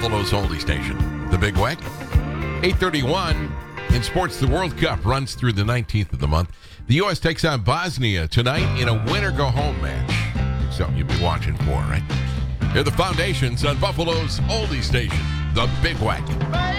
Buffalo's oldie station, the Big Wagon. 8:31 in sports. The World Cup runs through the 19th of the month. The U.S. takes on Bosnia tonight in a winner-go-home match. Something you'll be watching for, right? Here are the foundations on Buffalo's oldie station, the Big Wagon.